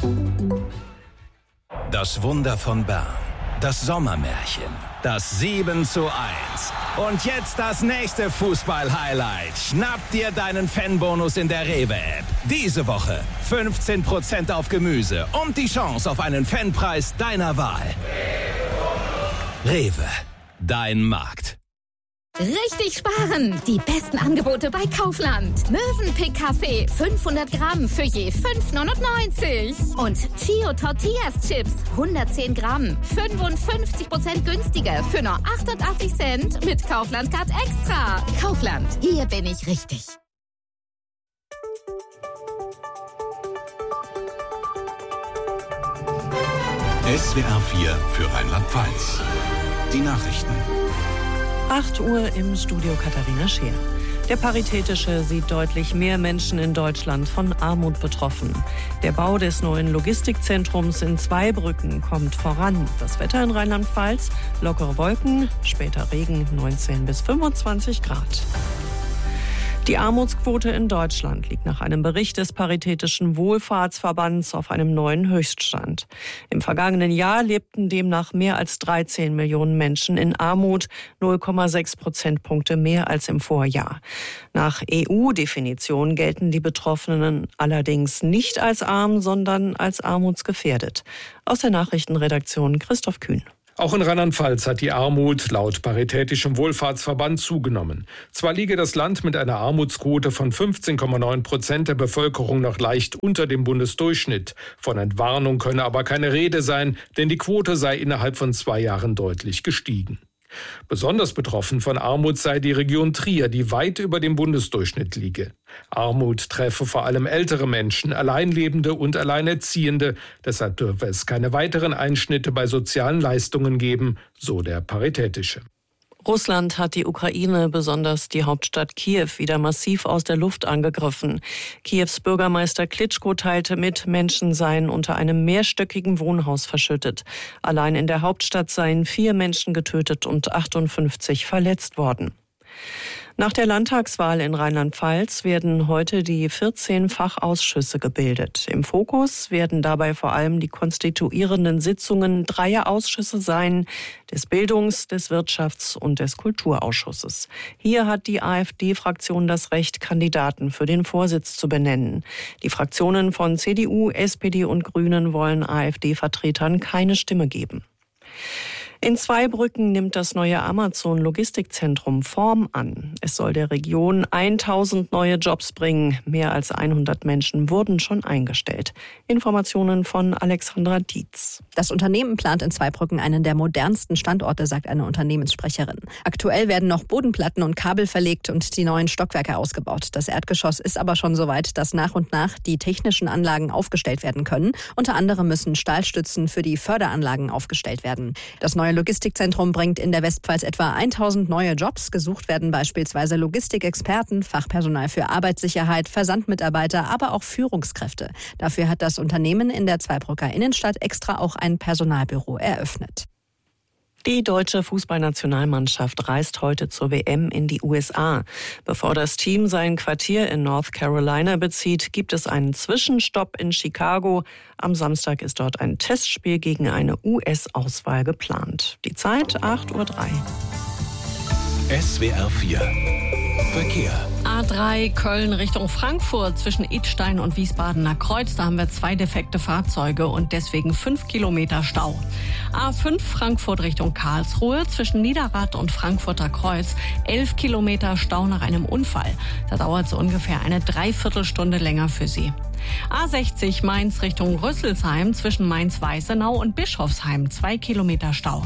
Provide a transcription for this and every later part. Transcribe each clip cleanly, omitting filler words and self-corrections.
Das Wunder von Bern. Das Sommermärchen. Das 7:1. Und jetzt das nächste Fußball-Highlight. Schnapp dir deinen Fanbonus in der Rewe-App. Diese Woche 15% auf Gemüse und die Chance auf einen Fanpreis deiner Wahl. Rewe. Dein Markt. Richtig sparen! Die besten Angebote bei Kaufland. Mövenpick Kaffee 500 Gramm für je 5,99. Und Chio Tortillas Chips 110 Gramm 55% günstiger für nur 88 Cent mit Kaufland Card Extra. Kaufland, hier bin ich richtig. SWR 4 für Rheinland-Pfalz. Die Nachrichten. 8 Uhr im Studio Katharina Scheer. Der Paritätische sieht deutlich mehr Menschen in Deutschland von Armut betroffen. Der Bau des neuen Logistikzentrums in Zweibrücken kommt voran. Das Wetter in Rheinland-Pfalz: lockere Wolken, später Regen, 19 bis 25 Grad. Die Armutsquote in Deutschland liegt nach einem Bericht des Paritätischen Wohlfahrtsverbands auf einem neuen Höchststand. Im vergangenen Jahr lebten demnach mehr als 13 Millionen Menschen in Armut, 0,6 Prozentpunkte mehr als im Vorjahr. Nach EU-Definition gelten die Betroffenen allerdings nicht als arm, sondern als armutsgefährdet. Aus der Nachrichtenredaktion Christoph Kühn. Auch in Rheinland-Pfalz hat die Armut laut Paritätischem Wohlfahrtsverband zugenommen. Zwar liege das Land mit einer Armutsquote von 15,9% der Bevölkerung noch leicht unter dem Bundesdurchschnitt. Von Entwarnung könne aber keine Rede sein, denn die Quote sei innerhalb von 2 Jahren deutlich gestiegen. Besonders betroffen von Armut sei die Region Trier, die weit über dem Bundesdurchschnitt liege. Armut treffe vor allem ältere Menschen, Alleinlebende und Alleinerziehende. Deshalb dürfe es keine weiteren Einschnitte bei sozialen Leistungen geben, so der Paritätische. Russland hat die Ukraine, besonders die Hauptstadt Kiew, wieder massiv aus der Luft angegriffen. Kiews Bürgermeister Klitschko teilte mit, Menschen seien unter einem mehrstöckigen Wohnhaus verschüttet. Allein in der Hauptstadt seien 4 Menschen getötet und 58 verletzt worden. Nach der Landtagswahl in Rheinland-Pfalz werden heute die 14 Fachausschüsse gebildet. Im Fokus werden dabei vor allem die konstituierenden Sitzungen 3 Ausschüsse sein, des Bildungs-, des Wirtschafts- und des Kulturausschusses. Hier hat die AfD-Fraktion das Recht, Kandidaten für den Vorsitz zu benennen. Die Fraktionen von CDU, SPD und Grünen wollen AfD-Vertretern keine Stimme geben. In Zweibrücken nimmt das neue Amazon-Logistikzentrum Form an. Es soll der Region 1000 neue Jobs bringen. Mehr als 100 Menschen wurden schon eingestellt. Informationen von Alexandra Dietz. Das Unternehmen plant in Zweibrücken einen der modernsten Standorte, sagt eine Unternehmenssprecherin. Aktuell werden noch Bodenplatten und Kabel verlegt und die neuen Stockwerke ausgebaut. Das Erdgeschoss ist aber schon so weit, dass nach und nach die technischen Anlagen aufgestellt werden können. Unter anderem müssen Stahlstützen für die Förderanlagen aufgestellt werden. Das neue Logistikzentrum bringt in der Westpfalz etwa 1000 neue Jobs. Gesucht werden beispielsweise Logistikexperten, Fachpersonal für Arbeitssicherheit, Versandmitarbeiter, aber auch Führungskräfte. Dafür hat das Unternehmen in der Zweibrücker Innenstadt extra auch ein Personalbüro eröffnet. Die deutsche Fußballnationalmannschaft reist heute zur WM in die USA. Bevor das Team sein Quartier in North Carolina bezieht, gibt es einen Zwischenstopp in Chicago. Am Samstag ist dort ein Testspiel gegen eine US-Auswahl geplant. Die Zeit 8:03 Uhr. SWR 4 Verkehr. A3 Köln Richtung Frankfurt zwischen Idstein und Wiesbadener Kreuz. Da haben wir 2 defekte Fahrzeuge und deswegen 5 Kilometer Stau. A5 Frankfurt Richtung Karlsruhe zwischen Niederrad und Frankfurter Kreuz. 11 Kilometer Stau nach einem Unfall. Da dauert es ungefähr eine Dreiviertelstunde länger für Sie. A60 Mainz Richtung Rüsselsheim zwischen Mainz-Weißenau und Bischofsheim. 2 Kilometer Stau.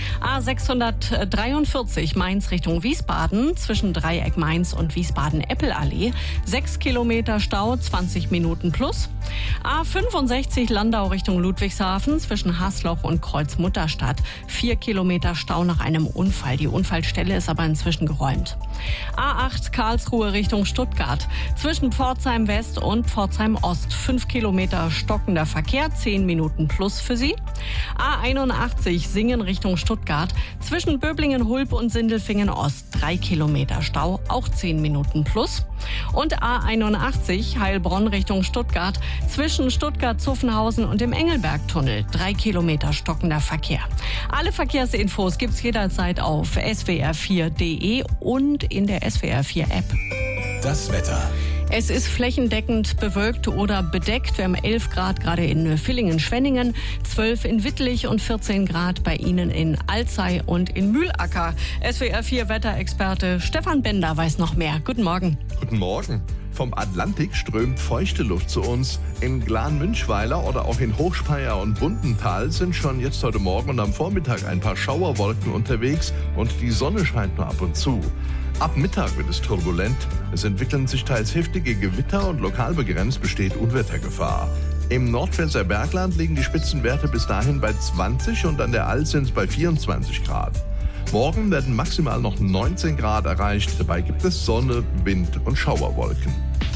A643 Mainz Richtung Wiesbaden zwischen Dreieck Mainz und Wiesbaden-Eppelallee. 6 Kilometer Stau, 20 Minuten plus. A65 Landau Richtung Ludwigshafen zwischen Hasloch und Kreuzmutterstadt. 4 Kilometer Stau nach einem Unfall. Die Unfallstelle ist aber inzwischen geräumt. A8 Karlsruhe Richtung Stuttgart zwischen Pforzheim West und Pforzheim Ost. 5 Kilometer stockender Verkehr, 10 Minuten plus für Sie. A81 Singen Richtung Stuttgart Stuttgart. Zwischen Böblingen-Hulb und Sindelfingen-Ost 3 Kilometer Stau, auch 10 Minuten plus. Und A81 Heilbronn Richtung Stuttgart. Zwischen Stuttgart-Zuffenhausen und dem Engelbergtunnel 3 Kilometer stockender Verkehr. Alle Verkehrsinfos gibt's jederzeit auf swr4.de und in der SWR4-App. Das Wetter. Es ist flächendeckend bewölkt oder bedeckt. Wir haben 11 Grad gerade in Villingen-Schwenningen, 12 in Wittlich und 14 Grad bei Ihnen in Alzey und in Mühlacker. SWR4-Wetterexperte Stefan Bender weiß noch mehr. Guten Morgen. Guten Morgen. Vom Atlantik strömt feuchte Luft zu uns. In Glan-Münchweiler oder auch in Hochspeyer und Bundental sind schon jetzt heute Morgen und am Vormittag ein paar Schauerwolken unterwegs und die Sonne scheint nur ab und zu. Ab Mittag wird es turbulent. Es entwickeln sich teils heftige Gewitter und lokal begrenzt besteht Unwettergefahr. Im Nordpfälzer Bergland liegen die Spitzenwerte bis dahin bei 20 und an der Alz sind es bei 24 Grad. Morgen werden maximal noch 19 Grad erreicht. Dabei gibt es Sonne, Wind und Schauerwolken.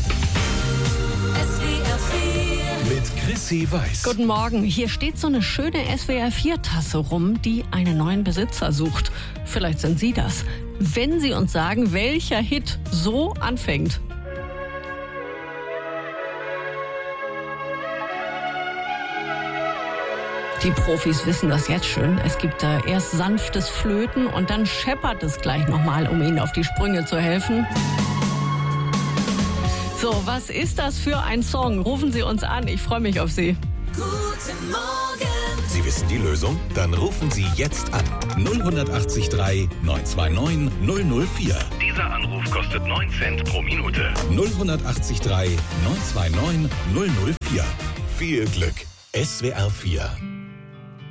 Mit Chrissy Weiß. Guten Morgen. Hier steht so eine schöne SWR4-Tasse rum, die einen neuen Besitzer sucht. Vielleicht sind Sie das. Wenn Sie uns sagen, welcher Hit so anfängt. Die Profis wissen das jetzt schon. Es gibt erst sanftes Flöten und dann scheppert es gleich nochmal, um Ihnen auf die Sprünge zu helfen. So, was ist das für ein Song? Rufen Sie uns an, ich freue mich auf Sie. Guten Morgen. Sie wissen die Lösung? Dann rufen Sie jetzt an. 08039 929 004. Dieser Anruf kostet 9 Cent pro Minute. 08039 929 004. Viel Glück. SWR 4